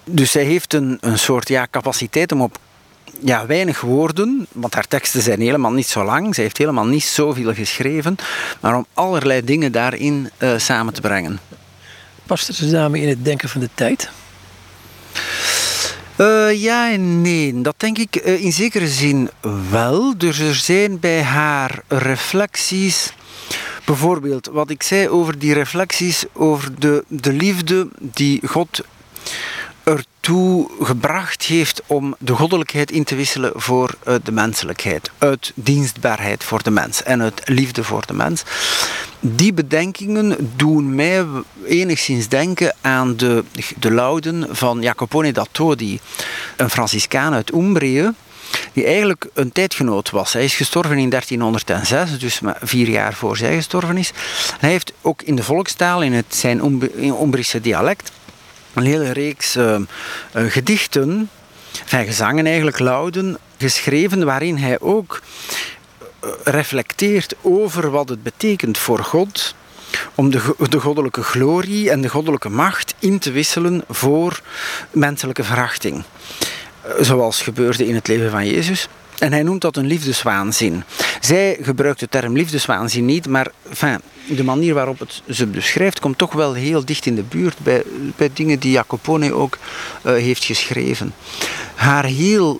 Dus zij heeft een soort capaciteit om op weinig woorden, want haar teksten zijn helemaal niet zo lang, zij heeft helemaal niet zoveel geschreven, maar om allerlei dingen daarin samen te brengen. Past deze dame in het denken van de tijd? Ja en nee, dat denk ik in zekere zin wel. Dus er zijn bij haar reflecties, bijvoorbeeld wat ik zei over die reflecties over de liefde die God ertoe gebracht heeft om de goddelijkheid in te wisselen voor de menselijkheid. Uit dienstbaarheid voor de mens en uit liefde voor de mens. Die bedenkingen doen mij enigszins denken aan de lauden van Jacopone da Todi, een Franciscaan uit Umbrië, die eigenlijk een tijdgenoot was. Hij is gestorven in 1306, dus 4 jaar voor zij gestorven is. En hij heeft ook in de volkstaal, in zijn Umbrische dialect, een hele reeks gedichten, gezangen eigenlijk, lauden, geschreven waarin hij ook reflecteert over wat het betekent voor God om de goddelijke glorie en de goddelijke macht in te wisselen voor menselijke verachting. Zoals gebeurde in het leven van Jezus. En hij noemt dat een liefdeswaanzin. Zij gebruikt de term liefdeswaanzin niet, maar de manier waarop het ze beschrijft komt toch wel heel dicht in de buurt bij dingen die Jacopone ook heeft geschreven. Haar heel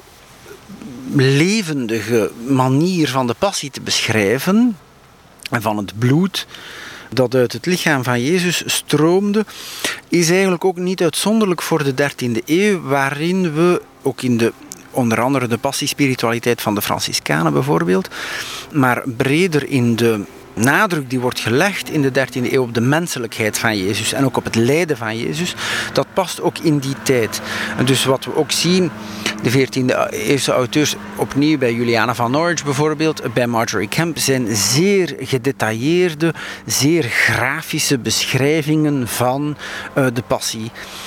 levendige manier van de passie te beschrijven en van het bloed dat uit het lichaam van Jezus stroomde, is eigenlijk ook niet uitzonderlijk voor de 13e eeuw, waarin we ook in onder andere de passiespiritualiteit van de Franciscanen bijvoorbeeld, maar breder in de nadruk die wordt gelegd in de 13e eeuw op de menselijkheid van Jezus en ook op het lijden van Jezus, dat past ook in die tijd. En dus wat we ook zien, de 14e eeuwse auteurs, opnieuw bij Juliana van Norwich bijvoorbeeld, bij Marjorie Kemp, zijn zeer gedetailleerde, zeer grafische beschrijvingen van de passie.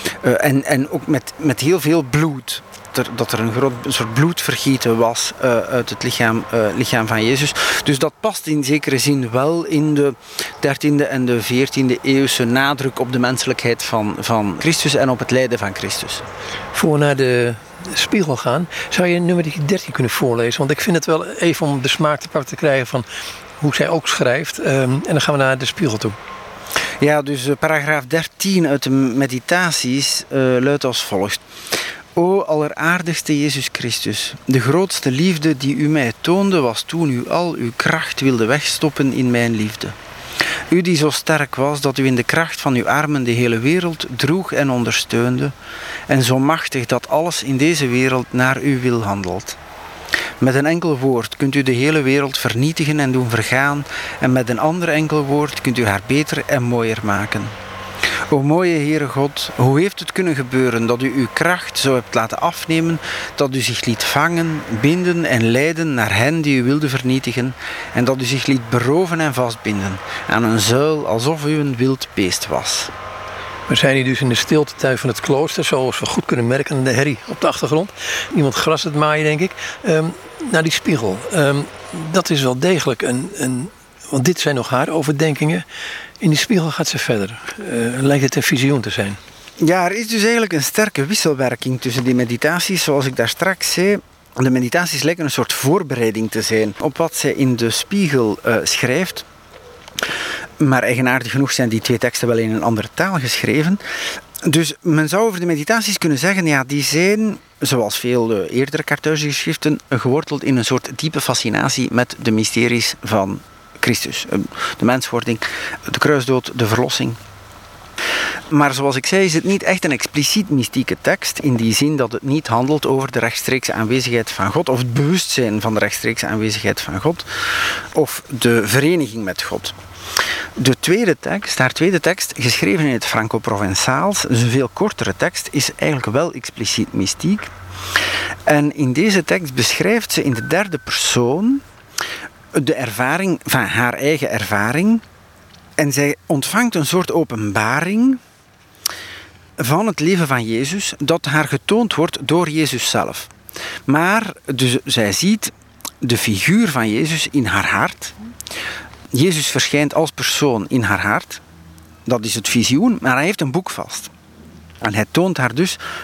En ook met heel veel bloed. Dat er een soort bloedvergieten was uit het lichaam van Jezus. Dus dat past in zekere zin wel in de 13e en de 14e eeuwse nadruk op de menselijkheid van Christus en op het lijden van Christus. Voor we naar de spiegel gaan, zou je nummer 13 kunnen voorlezen? Want ik vind het wel even om de smaak te pakken te krijgen van hoe zij ook schrijft. En dan gaan we naar de spiegel toe. Ja, dus paragraaf 13 uit de meditaties luidt als volgt. O alleraardigste Jezus Christus, de grootste liefde die u mij toonde was toen u al uw kracht wilde wegstoppen in mijn liefde. U die zo sterk was dat u in de kracht van uw armen de hele wereld droeg en ondersteunde en zo machtig dat alles in deze wereld naar uw wil handelt. Met een enkel woord kunt u de hele wereld vernietigen en doen vergaan en met een ander enkel woord kunt u haar beter en mooier maken. O mooie Heere God, hoe heeft het kunnen gebeuren dat u uw kracht zo hebt laten afnemen, dat u zich liet vangen, binden en leiden naar hen die u wilde vernietigen en dat u zich liet beroven en vastbinden aan een zuil alsof u een wild beest was. We zijn hier dus in de stiltetuin van het klooster, zoals we goed kunnen merken aan de herrie op de achtergrond. Iemand gras het maaien, denk ik. Naar die spiegel. Dat is wel degelijk want dit zijn nog haar overdenkingen. In die spiegel gaat ze verder. Lijkt het een visioen te zijn? Ja, er is dus eigenlijk een sterke wisselwerking tussen die meditaties. Zoals ik daar straks zei, de meditaties lijken een soort voorbereiding te zijn op wat zij in de spiegel schrijft. Maar eigenaardig genoeg zijn die 2 teksten wel in een andere taal geschreven. Dus men zou over de meditaties kunnen zeggen, ja, die zijn, zoals veel eerdere Karthuizer geschriften, geworteld in een soort diepe fascinatie met de mysteries van Christus. De menswording, de kruisdood, de verlossing. Maar zoals ik zei, is het niet echt een expliciet mystieke tekst, in die zin dat het niet handelt over de rechtstreekse aanwezigheid van God, of het bewustzijn van de rechtstreekse aanwezigheid van God, of de vereniging met God. Haar tweede tekst, geschreven in het Franco-Provençaals, dus een veel kortere tekst, is eigenlijk wel expliciet mystiek. En in deze tekst beschrijft ze in de 3e persoon de ervaring van haar eigen ervaring. En zij ontvangt een soort openbaring van het leven van Jezus, dat haar getoond wordt door Jezus zelf. Maar dus zij ziet de figuur van Jezus in haar hart. Jezus verschijnt als persoon in haar hart. Dat is het visioen, maar hij heeft een boek vast. En hij toont haar dus